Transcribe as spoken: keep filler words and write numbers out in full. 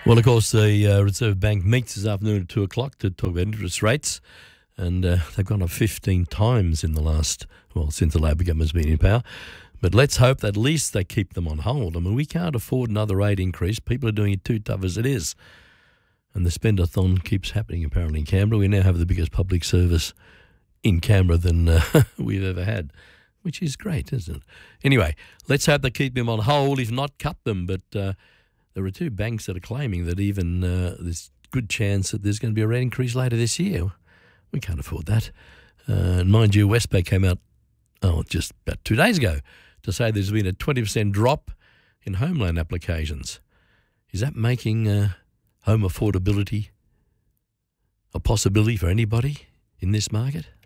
Well, of course, the uh, Reserve Bank meets this afternoon at two o'clock to talk about interest rates, and uh, they've gone up fifteen times in the last, well, since the Labor government's been in power. But let's hope that at least they keep them on hold. I mean, we can't afford another rate increase. People are doing it too tough as it is. And the spend-a-thon keeps happening, apparently, in Canberra. We now have the biggest public service in Canberra than uh, we've ever had, which is great, isn't it? Anyway, let's hope they keep them on hold, if not cut them. But uh, there are two banks that are claiming that even uh, there's good chance that there's going to be a rate increase later this year. We can't afford that. Uh, and mind you, Westpac came out, oh, just about two days ago to say there's been a twenty percent drop in home loan applications. Is that making uh, home affordability a possibility for anybody in this market?